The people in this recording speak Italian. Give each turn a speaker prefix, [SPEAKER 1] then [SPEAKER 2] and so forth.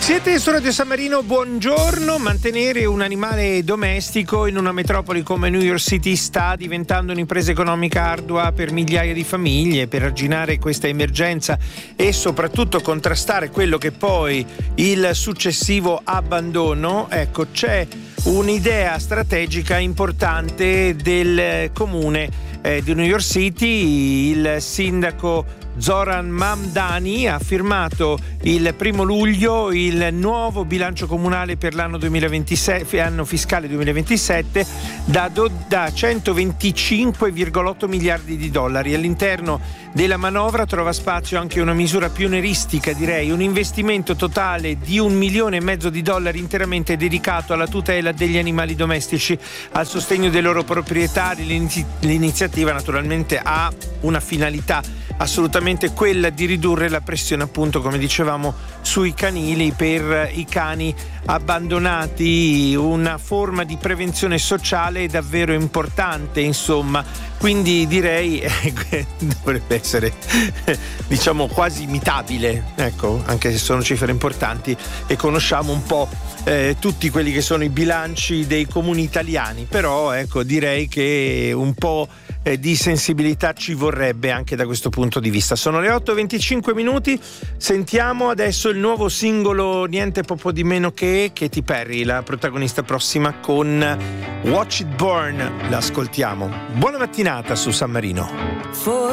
[SPEAKER 1] Siete su Radio San Marino, buongiorno. Mantenere un animale domestico in una metropoli come New York City sta diventando un'impresa economica ardua per migliaia di famiglie. Per arginare questa emergenza e soprattutto contrastare quello che poi il successivo abbandono, ecco, c'è un'idea strategica importante del comune di New York City. Il sindaco Zoran Mamdani ha firmato il 1 luglio il nuovo bilancio comunale per l'anno 2027, anno fiscale 2027, da 125,8 miliardi di dollari. All'interno della manovra trova spazio anche una misura pionieristica, direi, un investimento totale di $1,5 milioni di dollari interamente dedicato alla tutela degli animali domestici, al sostegno dei loro proprietari. L'iniziativa naturalmente ha una finalità, assolutamente quella di ridurre la pressione, appunto, come dicevamo, sui canili per i cani abbandonati, una forma di prevenzione sociale davvero importante, insomma. Quindi direi dovrebbe essere, diciamo, quasi imitabile, ecco, anche se sono cifre importanti e conosciamo un po' tutti quelli che sono i bilanci dei comuni italiani, però ecco, direi che un po' di sensibilità ci vorrebbe anche da questo punto di vista. Sono le 8:25, sentiamo adesso il nuovo singolo, niente poco di meno che Katy Perry, la protagonista prossima, con Watch It Burn. L'ascoltiamo. Buona mattinata su San Marino.